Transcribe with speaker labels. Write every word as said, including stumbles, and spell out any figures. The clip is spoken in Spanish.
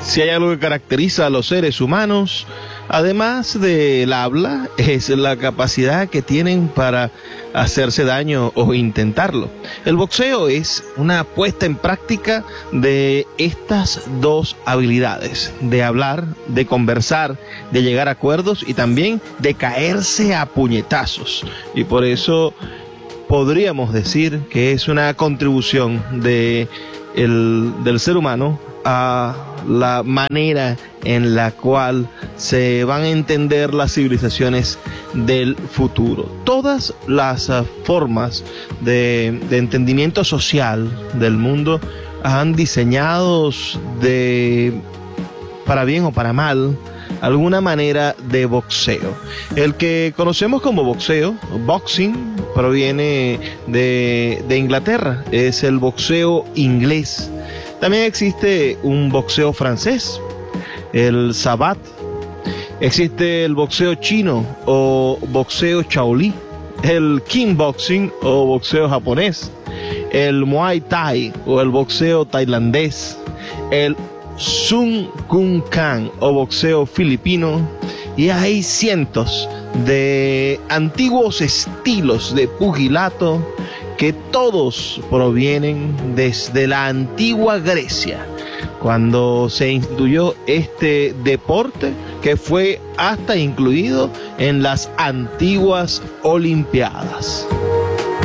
Speaker 1: Si hay algo que caracteriza a los seres humanos, además del habla, es la capacidad que tienen para hacerse daño o intentarlo. El boxeo es una puesta en práctica de estas dos habilidades, de hablar, de conversar, de llegar a acuerdos y también de caerse a puñetazos. Y por eso podríamos decir que es una contribución de el, del ser humano a la manera en la cual se van a entender las civilizaciones del futuro. Todas las uh, formas de, de entendimiento social del mundo han diseñado de, para bien o para mal, alguna manera de boxeo. El que conocemos como boxeo, boxing, proviene de, de Inglaterra, es el boxeo inglés. También existe un boxeo francés, el Sabat. Existe el boxeo chino o boxeo Shaolin, el kickboxing o boxeo japonés, el Muay Thai o el boxeo tailandés, el Sun Kung Kang o boxeo filipino, y hay cientos de antiguos estilos de pugilato que todos provienen desde la antigua Grecia, cuando se instituyó este deporte que fue hasta incluido en las antiguas Olimpiadas.